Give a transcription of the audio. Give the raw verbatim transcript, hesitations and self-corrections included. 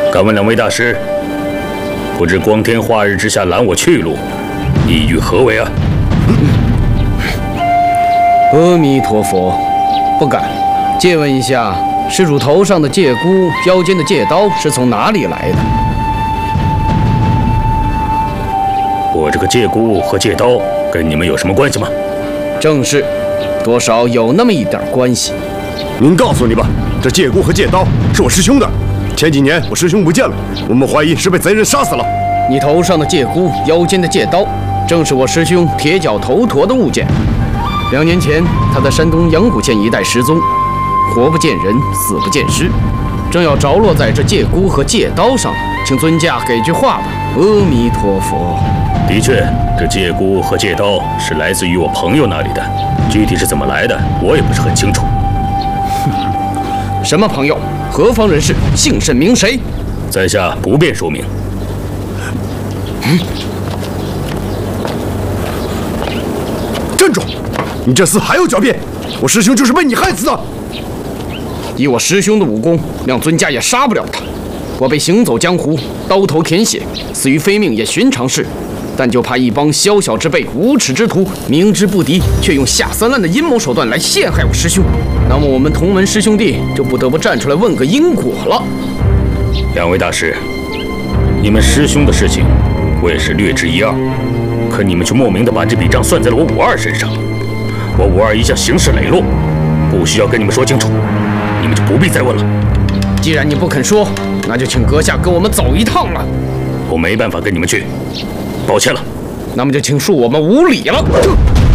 敢问两位大师，不知光天化日之下拦我去路，意欲何为啊？ 阿弥陀佛，不敢。借问一下，施主头上的戒箍、腰间的戒刀是从哪里来的？ 我这个戒箍和戒刀跟你们有什么关系吗？ 正是，多少有那么一点关系。 您告诉你吧，这戒箍和戒刀是我师兄的。前几年我师兄不见了，我们怀疑是被贼人杀死了。 你头上的戒箍、腰间的戒刀，正是我师兄铁脚头陀的物件。两年前，他在山东阳谷县一带失踪，活不见人，死不见尸，正要着落在这戒箍和戒刀上，请尊驾给句话吧。阿弥陀佛。 的确，这戒箍和戒刀是来自于我朋友那里的，具体是怎么来的，我也不是很清楚。 什么朋友？何方人士？姓甚名谁？ 在下不便说明。 嗯，站住！你这厮还要狡辩！我师兄就是被你害死的。 以我师兄的武功，让尊驾也杀不了他。我被行走江湖，刀头舔血，死于非命也寻常事。但就怕一帮宵小之辈、无耻之徒，明知不敌，却用下三滥的阴谋手段来陷害我师兄。那么我们同门师兄弟就不得不站出来问个因果了。 两位大师，你们师兄的事情，我也是略知一二，可你们却莫名的把这笔账算在了我五二身上。我五二一向行事磊落，不需要跟你们说清楚，你们就不必再问了。 既然你不肯说，那就请阁下跟我们走一趟了。 我没办法跟你们去，抱歉了。 那么就请恕我们无礼了。